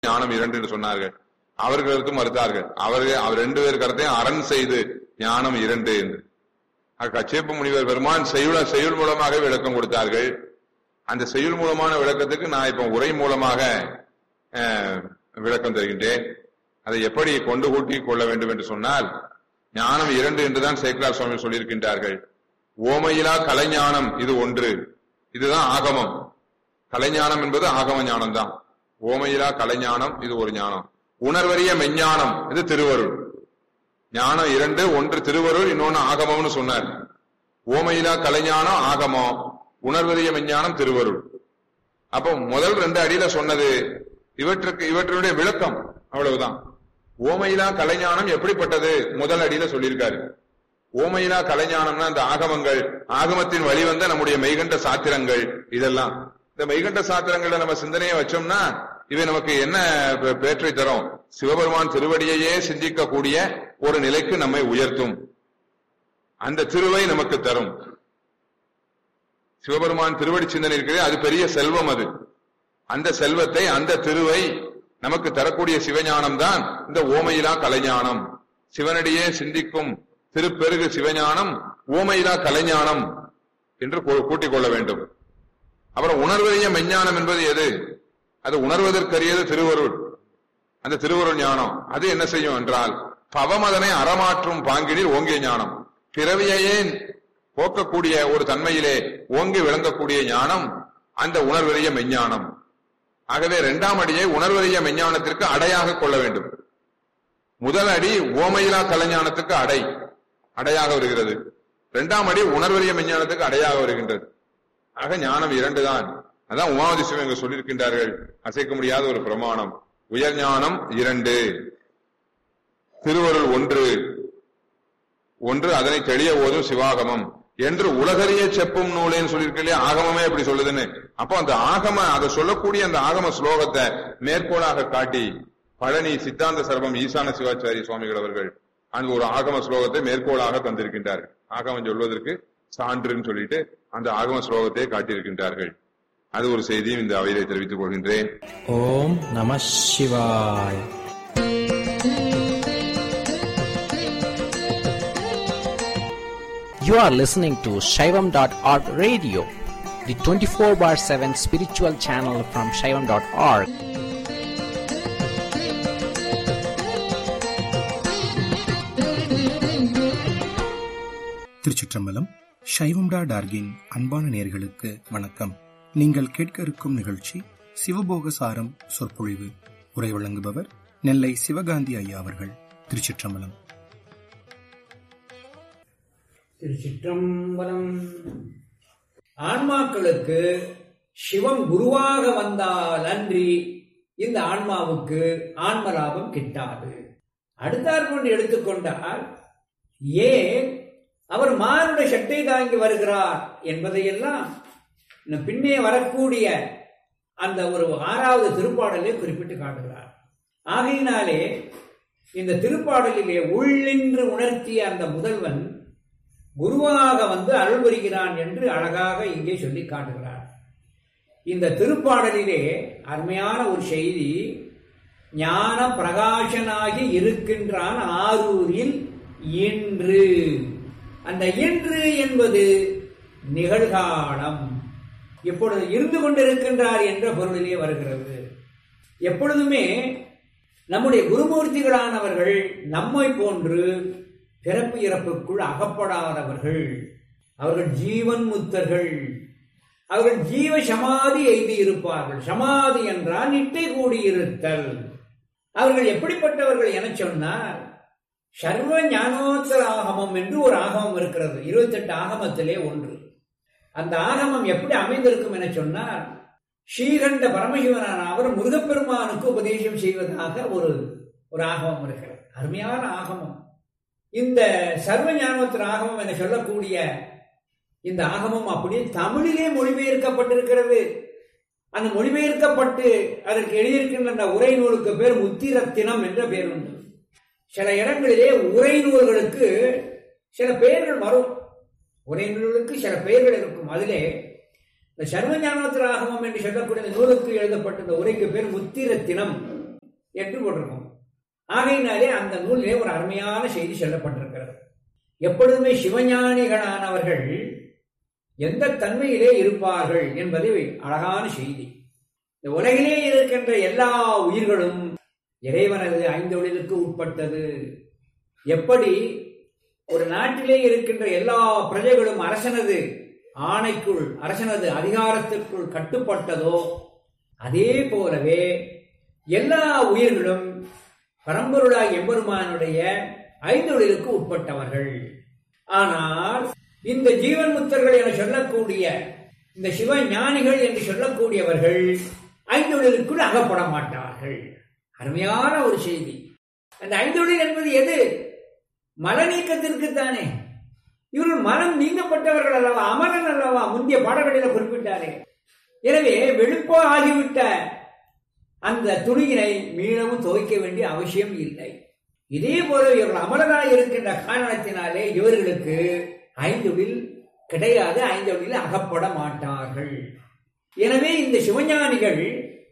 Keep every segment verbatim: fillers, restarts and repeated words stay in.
ஞானம் இரண்டு என்று சொன்னார்கள். அவர்களுக்கு மறுத்தார்கள். அவர்கள் அவர் ரெண்டு பேர் கருத்தையும் அரண் செய்து ஞானம் இரண்டு என்று. கச்சியப்ப முனிவர் பெருமான் செய்யுள் செய்யுள் மூலமாக விளக்கம் கொடுத்தார்கள். அந்த செய்யுள் மூலமான விளக்கத்துக்கு நான் இப்ப உரை மூலமாக விளக்கம் தருகின்றேன். அதை எப்படி கொண்டு கூட்டி கொள்ள வேண்டும் என்று சொன்னால், ஞானம் இரண்டு என்றுதான் சேக்கிழார் சுவாமி சொல்லியிருக்கின்றார்கள். ஓமையிலா கலைஞானம் இது ஒன்று, இதுதான் ஆகமம். கலைஞானம் என்பது ஆகம ஞானம் தான். ஓமையிலா கலைஞானம் இது ஒரு ஞானம். உணர்வறிய மெஞ்ஞானம் இது திருவருள். ஞானம் இரண்டு, ஒன்று திருவருள், இன்னொன்னு ஆகமம்னு சொன்னார். ஓமையிலா கலைஞானம் ஆகமம், உணர்வறிய மெஞ்ஞானம் திருவருள். அப்போ முதல் ரெண்டு அடியில சொன்னது இவற்றுக்கு இவற்றுடைய விளக்கம் அவ்வளவுதான். ஓமையிலா கலைஞானம் எப்படிப்பட்டது முதல் அடியில சொல்லியிருக்காரு. ஓமையிலா கலைஞானம்னா அந்த ஆகமங்கள், ஆகமத்தின் வழிவந்த நம்முடைய மெய்கண்ட சாத்திரங்கள், இதெல்லாம் இந்த மெய்கண்ட சாத்திரங்களை நம்ம சிந்தனையை வச்சோம்னா இவை நமக்கு என்ன பேற்றை தரும்? சிவபெருமான் திருவடியையே சிந்திக்கக்கூடிய ஒரு நிலைக்கு நம்மை உயர்த்தும். அந்த திருவை நமக்கு தரும். சிவபெருமான் திருவடி சிந்தனை இருக்கிறது, அது பெரிய செல்வம். அது அந்த செல்வத்தை, அந்த திருவை நமக்கு தரக்கூடிய சிவஞானம் தான் இந்த ஓமையிலா கலைஞானம். சிவனடியே சிந்திக்கும் திருப்பெருகு சிவஞானம் ஓமையிலா கலைஞானம் என்று கூட்டிக் கொள்ள வேண்டும். அப்புறம் உணர்வறிய மெஞ்ஞானம் என்பது எது? அது உணர்வதற்கரியது திருவருள். அந்த திருவருள் ஞானம் அது என்ன செய்யும் என்றால், பவமதனை அறமாற்றும் பாங்கினில் ஓங்கிய ஞானம், பிறவியையே போக்கக்கூடிய ஒரு தன்மையிலே ஓங்கி விளங்கக்கூடிய ஞானம் அந்த உணர்வறிய மெஞ்ஞானம். ஆகவே இரண்டாம் அடியை உணர்வறிய மெஞ்ஞானத்திற்கு அடையாக கொள்ள வேண்டும். முதல் அடி ஓமையிலா கலைஞானத்துக்கு அடை அடையாக வருகிறது. இரண்டாம் அடி உணர்வறிய மெஞ்ஞானத்துக்கு அடையாக வருகின்றது. ஆக ஞானம் இரண்டு தான். அதான் உமாவதி சிவங்க சொல்லியிருக்கின்றார்கள், அசைக்க முடியாத ஒரு பிரமாணம். உயர் ஞானம் இரண்டு, திருவருள் ஒன்று ஒன்று அதனை தெளிய ஓதும் சிவாகமம் என்று உலகறிய செப்பும் நூலேன்னு சொல்லியிருக்கலையே, ஆகமமே எப்படி சொல்லுதுன்னு. அப்போ அந்த ஆகம அதை சொல்லக்கூடிய அந்த ஆகம ஸ்லோகத்தை மேற்கோளாக காட்டி பழனி சித்தாந்த சர்வம் ஈசான சிவாச்சாரிய சுவாமிகள் அவர்கள் அந்த ஒரு ஆகம ஸ்லோகத்தை மேற்கோளாக தந்திருக்கின்றார்கள். ஆகமம் சொல்வதற்கு சான்றுன்னு சொல்லிட்டு அந்த ஆகம ஸ்லோகத்தை காட்டியிருக்கின்றார்கள். அது ஒரு செய்தியும் இந்த அவையிலே தெரிவித்துக் கொள்கின்றேன். ஓம் நம சிவாய. You are listening to Shaivam dot org radio, the twenty-four bar seven spiritual channel from Shaivam dot org. திருச்சிற்றம்பலம். சைவம் டாட் ஆர்கின் அன்பான நேயர்களுக்கு வணக்கம். நீங்கள் கேட்க இருக்கும் நிகழ்ச்சி சிவபோக சாரம் சொற்பொழிவு. உரை வழங்குபவர் நெல்லை சிவகாந்தி ஐயா அவர்கள். திருச்சிற்றம்பலம். திருச்சிற்றம்பலம். ஆன்மாக்களுக்கு சிவம் குருவாக வந்தால் அன்றி இந்த ஆன்மாவுக்கு ஆன்ம லாபம் கிட்டாது. அடுத்தாற்போன்று எடுத்துக்கொண்டால், ஏன் அவர் மானுட சட்டை தாங்கி வருகிறார் என்பதையெல்லாம் பின்னே வரக்கூடிய அந்த ஒரு ஆறாவது திருப்பாடலே குறிப்பிட்டு காட்டுகிறார். ஆகையினாலே இந்த திருப்பாடலிலே உள்ளின்று உணர்த்திய அந்த முதல்வன் குருவாக வந்து அருள் புரிகிறான் என்று அழகாக இங்கே சொல்லி காட்டுகிறார். இந்த திருப்பாடலிலே அருமையான ஒரு செய்தி, ஞான பிரகாசனாகி இருக்கின்றான் ஆரூரில் இன்று. அந்த இன்று என்பது நிகழ்காலம், எப்பொழுது இருந்து கொண்டிருக்கின்றார் என்ற பொருளிலே வருகிறது. எப்பொழுதுமே நம்முடைய குருமூர்த்திகளானவர்கள் நம்மை போன்று பிறப்பு இறப்புக்குள் அகப்படாதவர்கள். அவர்கள் ஜீவன் முத்தர்கள். அவர்கள் ஜீவ சமாதி எய்தி இருப்பார்கள். சமாதி என்றால் நிட்டை கூடியிருத்தல். அவர்கள் எப்படிப்பட்டவர்கள் என சொன்னார், சர்வ ஞானோத்தர ஆகமம் என்று ஒரு ஆகமம் இருக்கிறது, இருபத்தி எட்டு ஆகமத்திலே ஒன்று. அந்த ஆகமம் எப்படி அமைந்திருக்கும் என சொன்னார், ஸ்ரீகண்ட பரமசிவனான அவர் முருகப்பெருமானுக்கு உபதேசம் செய்வதாக ஒரு ஒரு ஆகமம் இருக்கிறது. அருமையான ஆகமம். இந்த சர்வ ஞானோத்தர ஆகமம் என சொல்லக்கூடிய இந்த ஆகமம் அப்படியே தமிழிலே மொழிபெயர்க்கப்பட்டிருக்கிறது. அந்த மொழிபெயர்க்கப்பட்டு அதற்கு எழுதியிருக்கின்ற அந்த உரை நூலுக்கு பேர் முத்திரத்தினம் என்ற பேர் உண்டு. சில இடங்களிலே உரை நூல்களுக்கு சில பெயர்கள் வரும். உரை நூலுக்கு சில பெயர்கள் இருக்கும். அதிலே இந்த சர்வ ஞானோத்தர ஆகமம் என்று சொல்லக்கூடிய நூலுக்கு எழுதப்பட்ட இந்த உரைக்கு பேர் முத்திரத்தினம் என்று போட்டிருக்கோம். ஆகையினாலே அந்த நூலிலே ஒரு அருமையான செய்தி சொல்லப்பட்டிருக்கிறது. எப்பொழுதுமே சிவஞானிகளானவர்கள் எந்த தன்மையிலே இருப்பார்கள் என்பதை அழகான செய்தி. இந்த உலகிலே இருக்கின்ற எல்லா உயிர்களும் இறைவனது ஐந்தொழிலுக்கு உட்பட்டது. எப்படி ஒரு நாட்டிலே இருக்கின்ற எல்லா பிரஜைகளும் அரசனது ஆணைக்குள், அரசனது அதிகாரத்திற்குள் கட்டுப்பட்டதோ, அதே போலவே எல்லா உயிர்களும் பரம்பொருளாய் எம்பெருமானுடைய ஐந்தொழிலுக்கு உட்பட்டவர்கள். ஆனால் இந்த ஜீவன் முத்தர்கள் என சொல்லக்கூடிய இந்த சிவ ஞானிகள் என்று சொல்லக்கூடியவர்கள் ஐந்தொழிலுக்குள் அகப்பட மாட்டார்கள். அருமையான ஒரு செய்தி. அந்த ஐந்தொழில் என்பது எது? மல நீக்கத்திற்கு தானே. இவர்கள் மனம் நீங்கப்பட்டவர்கள் அல்லவா, அமரன் அல்லவா, முந்தைய பாடல்களில் குறிப்பிட்டாரே. எனவே வெளுப்போ ஆகிவிட்ட அந்த துணியினை மீளவும் துவைக்க வேண்டிய அவசியம் இல்லை. இதே போல இவர்கள் அமரராய் இருக்கின்ற காரணத்தினாலே இவர்களுக்கு ஐந்தொழில் கிடையாது, ஐந்தொழில் அகப்பட மாட்டார்கள். எனவே இந்த சிவஞானிகள்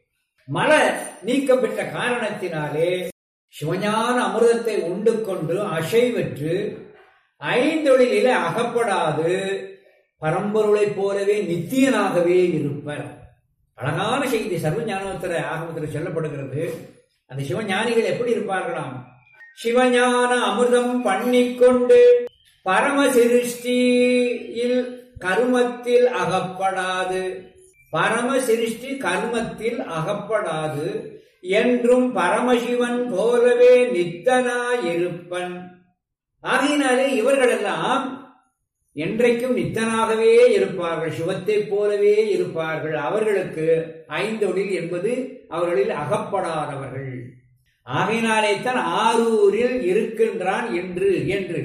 மல நீக்கம் பெற்ற காரணத்தினாலே சிவஞான அமிர்தத்தை உண்டு கொண்டு அசைவற்று ஐந்தொழிலில அகப்படாது பரம்பொருளை போலவே நித்தியனாகவே இருப்பர். அழகான செய்தி சர்வ ஞானோத்தர ஆகமத்தில் சொல்லப்படுகிறது. அந்த சிவஞானிகள் எப்படி இருப்பார்களாம்? சிவஞான அமிர்தம் பண்ணிக்கொண்டு பரம சிருஷ்டியில் கர்மத்தில் அகப்படாது, பரம சிருஷ்டி கர்மத்தில் அகப்படாது என்றும் பரமசிவன் போலவே நித்தனாயிருப்பன். ஆகையினாலே இவர்களெல்லாம் என்றைக்கும் நித்தனாகவே இருப்பார்கள், சிவத்தை போலவே இருப்பார்கள். அவர்களுக்கு ஐந்தொழில் என்பது அவர்களில் அகப்படாதவர்கள். ஆகையினாலே தான் ஆரூரில் இருக்கின்றான் என்று என்று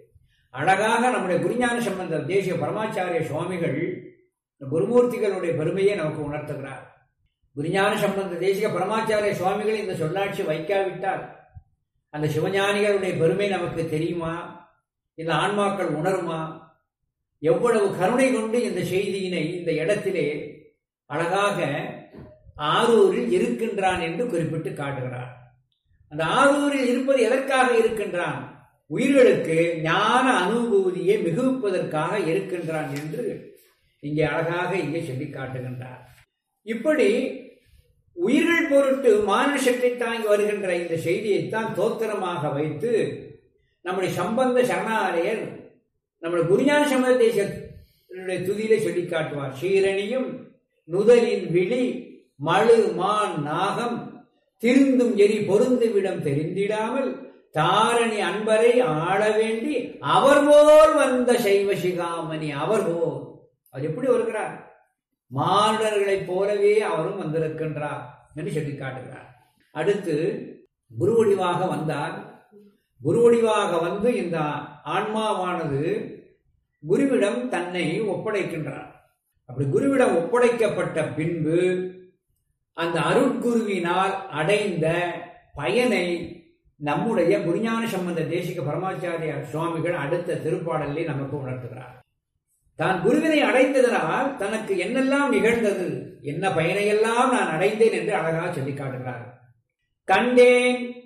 அழகாக நம்முடைய குருஞான சம்பந்தர் தேசிய பரமாச்சாரிய சுவாமிகள் குருமூர்த்திகளுடைய பெருமையை நமக்கு உணர்த்துகிறார். குருஞான சம்பந்த தேசிக பரமாச்சாரிய சுவாமிகள் இந்த சொல்லாட்சி வைக்காவிட்டால் அந்த சிவஞானிகளுடைய பெருமை நமக்கு தெரியுமா? இந்த ஆன்மாக்கள் உணருமா? எவ்வளவு கருணை கொண்டு இந்த செய்தியினை இந்த இடத்திலே அழகாக ஆரூரில் இருக்கின்றான் என்று குறிப்பிட்டு காட்டுகிறார். அந்த ஆரூரில் இருப்பது எதற்காக இருக்கின்றான்? உயிர்களுக்கு ஞான அனுபூதியை மிகுப்பதற்காக இருக்கின்றான் என்று இங்கே அழகாக இங்கே சொல்லி காட்டுகின்றார். இப்படி உயிர்கள் பொருட்டு மானுட சக்தி தாங்கி வருகின்ற இந்த செய்தியைத்தான் தோத்திரமாக வைத்து நம்முடைய சம்பந்த சரணாலயர் நம்முடைய குருஞான சம்பந்த தேசிய துதியிலே சொல்லி காட்டுவார். சீரணியும் நுதலின் விழி மழு மான் நாகம் திருந்தும் எரி பொருந்துவிடம் தெரிந்திடாமல் தாரணி அன்பரை ஆள வேண்டி அவர் போல் வந்த சைவ சிகாமணி. அவர் போல் அது எப்படி வருகிறார்? மானுடர்களைப் போலவே அவரும் வந்திருக்கின்றார் என்று சொல்லி காட்டுகிறார். அடுத்து குருவடிவாக வந்தார். குருவடிவாக வந்து இந்த ஆன்மாவானது குருவிடம் தன்னை ஒப்படைக்கின்றார். அப்படி குருவிடம் ஒப்படைக்கப்பட்ட பின்பு அந்த அருட்குருவினால் அடைந்த பயனை நம்முடைய குருஞான சம்பந்த தேசிக பரமாச்சாரிய சுவாமிகள் அடுத்த திருப்பாடலில் நமக்கு உணர்த்துகிறார். தான் குருவினை அடைந்ததனால் தனக்கு என்னெல்லாம் நிகழ்ந்தது, என்ன பயனையெல்லாம் நான் அடைந்தேன் என்று அழகாக சொல்லி காட்டுகிறார். கண்டேன்